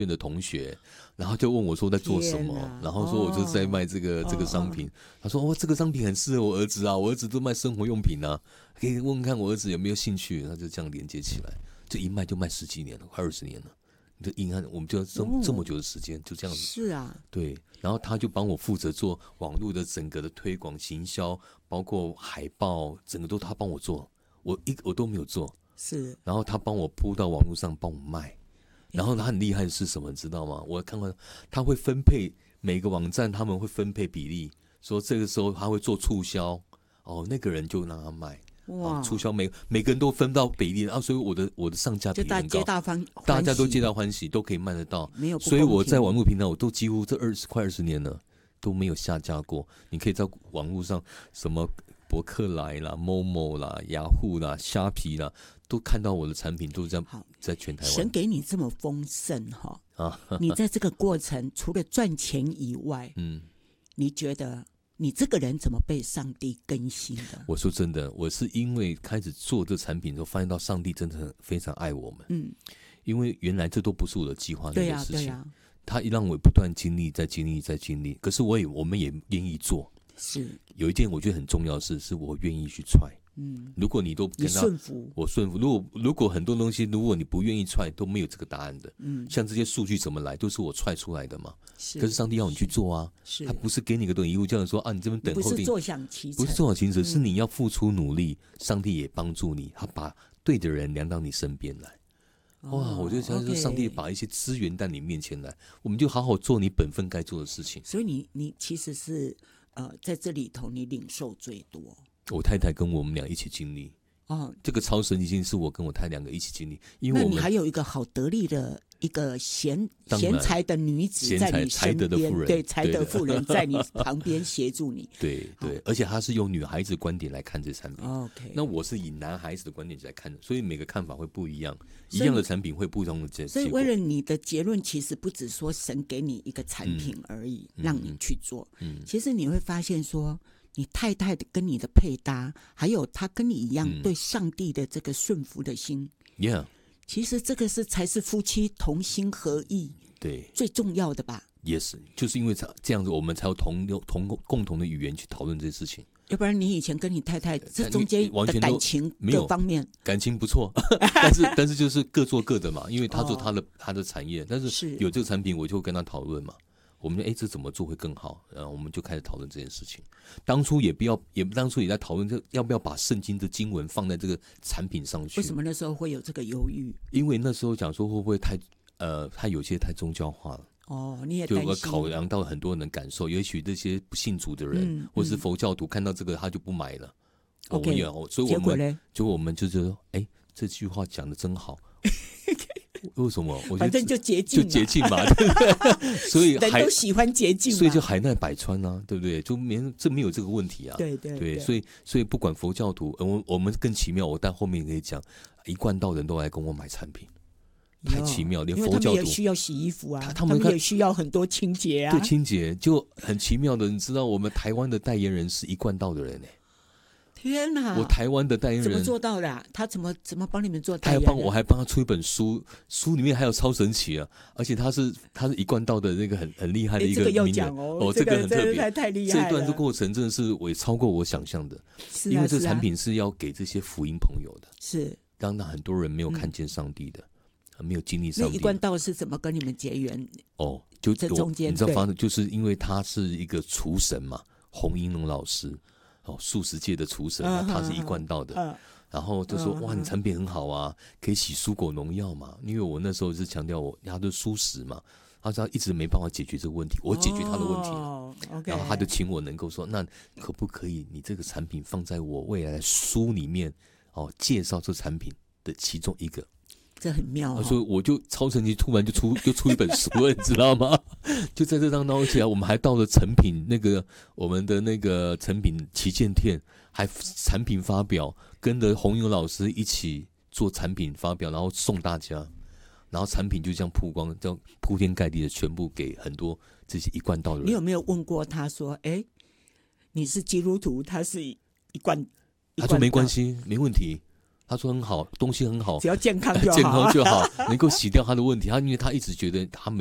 院的同学，然后就问我说在做什么，然后说我就是在卖这个商品。他说这个商品很适合我儿子啊，我儿子都卖生活用品啊，可以问问看我儿子有没有兴趣。他就这样连接起来，就一卖就卖10几年了，快20年了。你的银行我们就这么久的时间就这样子。 是啊， 对。然后他就帮我负责做网络的整个的推广行销，包括海报，整个都他帮我做，我都没有做。 是。 然后他帮我铺到网络上帮我卖。然后他很厉害的是什么，你知道吗？我看到他会分配每个网站，他们会分配比例，说这个时候他会做促销，那个人就让他卖。哇！促销每个人都分到比例，所以我的上架比例很高，大家都皆大欢喜，都可以卖得到。 没有不公平。 所以我在网络平台，我都几乎这快20年了都没有下架过。你可以在网络上什么博客来啦、Momo 啦、雅虎啦、虾皮啦，都看到我的产品，都这样在全台湾。 神给你这么丰盛你在这个过程除了赚钱以外，你觉得？你这个人怎么被上帝更新的？ 我说真的，我是因为开始做这产品之后，发现到上帝真的非常爱我们。因为原来这都不是我的计划内的事情，他让我不断经历，再经历，再经历。可是我们也愿意做。 是有一件我觉得很重要的事，是我愿意去try。如果你都跟他，我顺服。如果很多东西，如果你不愿意try，都没有这个答案的。像这些数据怎么来，都是我try出来的嘛。可是上帝要你去做啊，他不是给你个东西，一路叫你说你这边等候定， 不是坐享其成， 不是坐享其成，是你要付出努力，上帝也帮助你，他把对的人量到你身边来。哇！我就想说，上帝把一些资源带你面前来，我们就好好做你本分该做的事情。 所以你其实是在这里头你领受最多。 我太太跟我们俩一起经历这个超神已经是我跟我太太两个一起经历，因为我们那你还有一个好得力的一个贤才的女子在你身边，对，才德妇人在你旁边协助你。 对，而且她是用女孩子观点来看这产品。 OK， 那我是以男孩子的观点来看的，所以每个看法会不一样，一样的产品会不同的结果。 所以为了你的结论，其实不只说神给你一个产品而已，让你去做。其实你会发现说，你太太跟你的配搭，还有她跟你一样对上帝的这个顺服的心 ，Yeah， 其实这个才是夫妻同心合意对最重要的吧。 Yes， 就是因为这样子，我们才有共同的语言去讨论这些事情。 要不然你以前跟你太太这中间的感情各方面， 感情不错，但是就是各做各的嘛，因为他做他的产业，但是有这个产品，我就跟他讨论嘛。我们就这怎么做会更好，然后我们就开始讨论这件事情。当初也在讨论要不要把圣经的经文放在这个产品上去。 为什么那时候会有这个犹豫？ 因为那时候讲说会不会太有些太宗教化了。 你也担心， 就考量到很多人的感受，也许这些不信主的人，或是佛教徒看到这个他就不买了。所以我们就觉得，这句话讲的真好。为什么？我觉得反正就捷径嘛，对不对？所以人都喜欢捷径， 所以就海纳百川啊，对不对？就没有这个问题啊。 对， 所以不管佛教徒，我们更奇妙。我在后面可以讲，一贯道人都来跟我买产品，太奇妙，连佛教徒因为他们也需要洗衣服啊，他们也需要很多清洁啊。 对，清洁就很奇妙的，你知道，我们台湾的代言人是一贯道的人天哪！ 我台湾的代言人怎么做到的啊？他怎么帮你们做代言人？ 我还帮他出一本书，书里面还有超神奇啊！而且他是一贯道的那个很厉害的一个名人。 这个要讲这个很特别， 太厉害了。 这段过程真的是也超过我想象的，因为这个产品是要给这些福音朋友的， 是当然很多人没有看见上帝的，没有经历上帝。 那一贯道是怎么跟你们结缘？ 就这中间你知道发生，就是因为他是一个厨神嘛，洪英龙老师。素食界的厨神嘛，他是一贯道的，然后就说哇，你产品很好啊，可以洗蔬果农药嘛？因为我那时候是强调他的蔬食嘛，他一直没办法解决这个问题，我解决他的问题然后他就请我能够说，那可不可以你这个产品放在我未来的书里面介绍这产品的其中一个。 这很妙所以我就超神奇，突然就出一本书了，你知道吗？就在这当中，而且我们还到了成品我们的那个成品旗舰店，还产品发表，跟着洪勇老师一起做产品发表，然后送大家，然后产品就这样曝光，这样铺天盖地的全部给很多这些一贯道的人。 你有没有问过他说，你是基督徒，他是一贯？ 他说没关系，没问题。 他说很好，东西很好， 只要健康就好， 健康就好，能够洗掉他的问题。因为他一直觉得他